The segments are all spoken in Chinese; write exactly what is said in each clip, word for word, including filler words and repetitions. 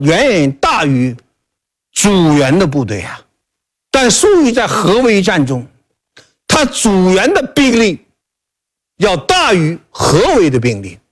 远远大于阻援的部队啊。但粟裕在合围战中，他阻援的兵力要大于合围的兵力，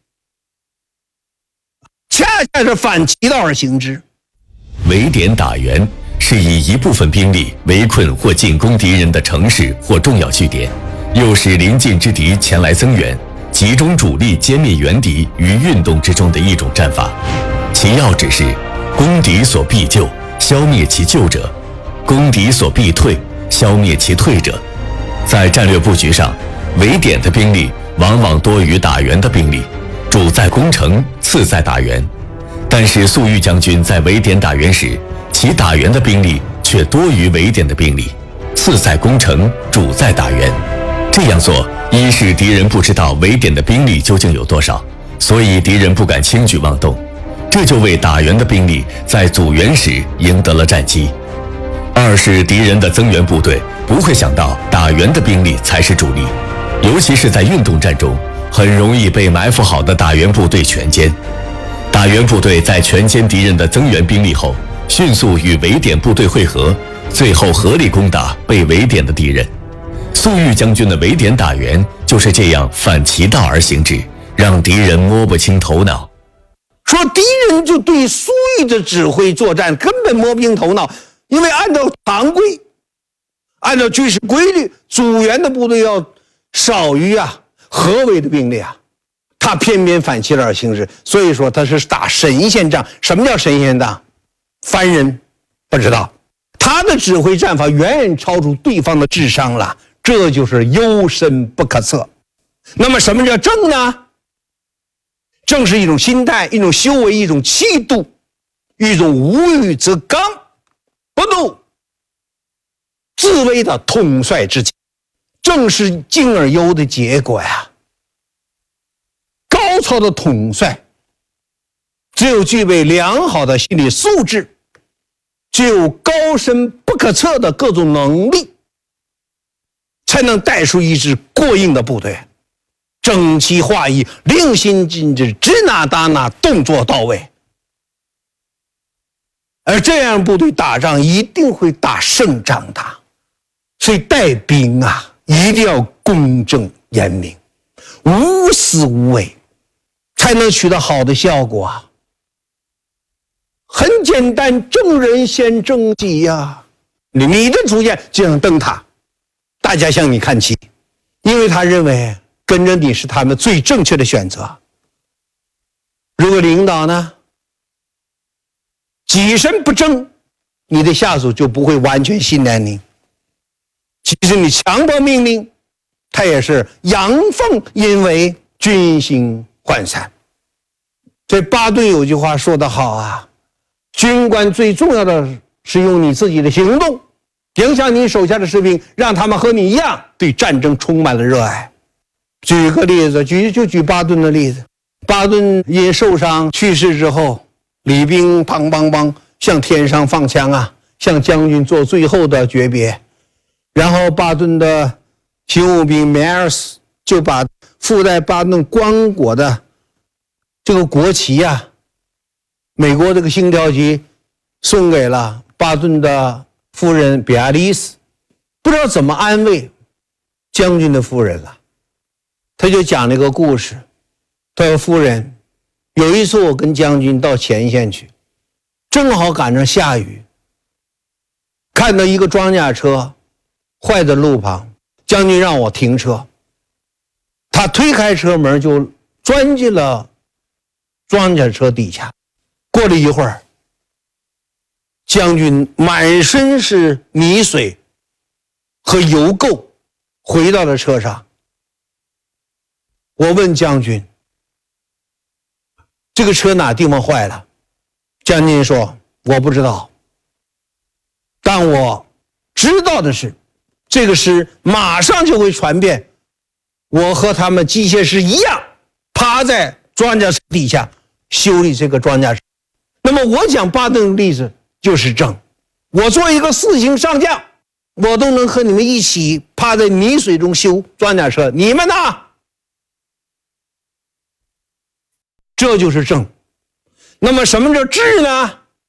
恰恰是反其道而行之。 围点打援是以一部分兵力围困或进攻敌人的城市或重要据点，诱使邻近之敌前来增援，集中主力歼灭援敌于运动之中的一种战法。其要旨是攻敌所必救，消灭其救者；攻敌所必退，消灭其退者。在战略布局上，围点的兵力往往多于打援的兵力，主在攻城，次在打援。但是粟裕将军在围点打援时，其打援的兵力却多于围点的兵力，次在攻城，主在打援。这样做，一是敌人不知道围点的兵力究竟有多少，所以敌人不敢轻举妄动，这就为打援的兵力在阻援时赢得了战机。二是敌人的增援部队不会想到打援的兵力才是主力，尤其是在运动战中，很容易被埋伏好的打援部队全歼。打援部队在全歼敌人的增援兵力后，迅速与围点部队会合，最后合力攻打被围点的敌人。粟裕将军的围点打援就是这样反其道而行之，让敌人摸不清头脑。 说敌人就对粟裕的指挥作战根本摸不清头脑，因为按照常规，按照军事规律，阻援的部队要少于啊合围的兵力啊，他偏偏反其道而行之，所以说他是打神仙仗。什么叫神仙仗？凡人不知道，他的指挥战法远远超出对方的智商了，这就是幽深不可测。那么什么叫正呢？正是一种心态，一种修为，一种气度，一种无欲则刚，不怒自威的统帅之气，正是敬而优的结果呀。高超的统帅只有具备良好的心理素质，只有高深不可测的各种能力，才能带出一支过硬的部队，整齐划一，令心尽致，指哪打哪，动作到位。而这样部队打仗一定会打胜仗的，所以带兵啊一定要公正严明，无私无畏，才能取得好的效果啊。很简单，正人先正己呀。你的主见就像灯塔，大家向你看齐，因为他认为跟着你是他们最正确的选择。如果领导呢己身不正，你的下属就不会完全信赖你。其实你强迫命令，他也是阳奉阴违，军心涣散。这巴顿有句话说得好啊，军官最重要的是用你自己的行动影响你手下的士兵，让他们和你一样对战争充满了热爱。举个例子，举就举巴顿的例子。巴顿因受伤去世之后，礼兵梆梆梆向天上放枪啊，向将军做最后的诀别。然后巴顿的勤务兵梅尔斯就把附带巴顿棺椁的这个国旗啊，美国这个星条旗送给了巴顿的夫人比亚丽斯，不知道怎么安慰将军的夫人了。他就讲了一个故事，他说夫人，有一次我跟将军到前线去，正好赶上下雨，看到一个装甲车坏在路旁，将军让我停车，他推开车门就钻进了装甲车底下。过了一会儿，将军满身是泥水和油垢回到了车上。我问将军，这个车哪地方坏了？将军说我不知道，但我知道的是这个事马上就会传遍，我和他们机械师一样趴在装甲车底下修理这个装甲车。那么我讲巴顿的例子就是正，我做一个四星上将，我都能和你们一起趴在泥水中修装甲车，你们呢？这就是正。那么什么叫治呢？